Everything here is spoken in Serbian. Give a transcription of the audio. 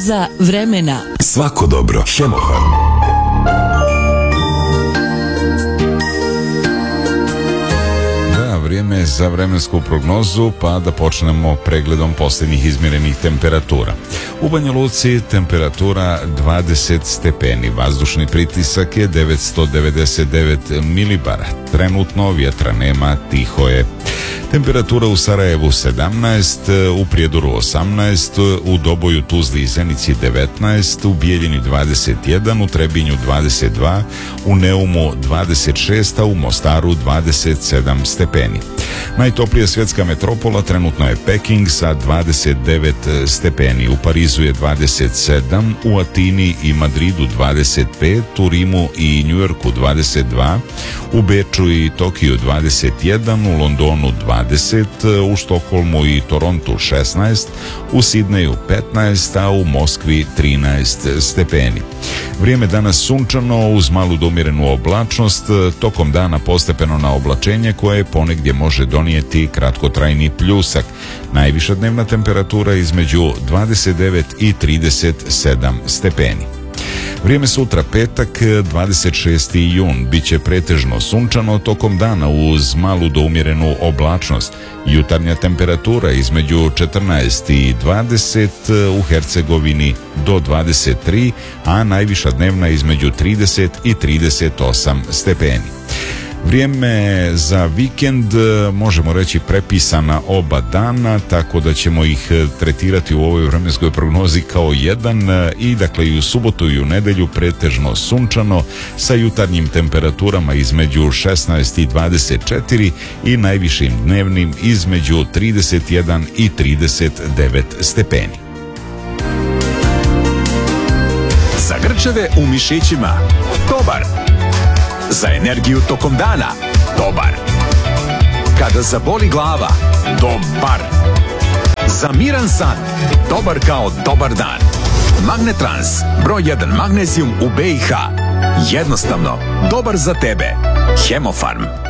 Prognoza vremena. Svako dobro. Hemofarm. Vrijeme za vremensku prognozu, pa da počnemo pregledom posljednjih izmjerenih temperatura. U Banja Luci temperatura 20 stepeni, vazdušni pritisak je 999 milibara, trenutno vjetra nema, tiho je. Temperatura u Sarajevu 17, u Prijedoru 18, u Doboju, Tuzli i Zenici 19, u Bijeljini 21, u Trebinju 22, u Neumu 26, a u Mostaru 27 stepeni. Najtoplija svjetska metropola trenutno je Peking sa 29 stepeni, u Parizu je 27, u Atini i Madridu 25, u Rimu i Njujorku 22, u Beču i Tokiju 21, u Londonu 20, u Štokholmu i Torontu 16, u Sidneju 15, a u Moskvi 13 stepeni. Vrijeme danas sunčano uz malu do umjerenu oblačnost, tokom dana postepeno na oblačenje koje ponegdje može donijeti kratkotrajni pljusak. Najviša dnevna temperatura između 29 i 37 stepeni. Vrijeme sutra, petak, 26. jun, bit će pretežno sunčano tokom dana uz malu do umjerenu oblačnost. Jutarnja temperatura između 14 i 20, u Hercegovini do 23, a najviša dnevna između 30 i 38 stepeni. Vrijeme za vikend možemo reći prepisana oba dana, tako da ćemo ih tretirati u ovoj vremenskoj prognozi kao jedan i dakle i u subotu i u nedjelju pretežno sunčano sa jutarnjim temperaturama između 16 i 24 i najvišim dnevnim između 31 i 39 stepeni. Za grčeve u mišićima, dobar. Za energiju tokom dana, dobar. Kada zaboli glava, dobar. Za miran san, dobar kao dobar dan. Magnetrans, broj 1 magnezijum u BiH. Jednostavno, dobar za tebe. Hemofarm.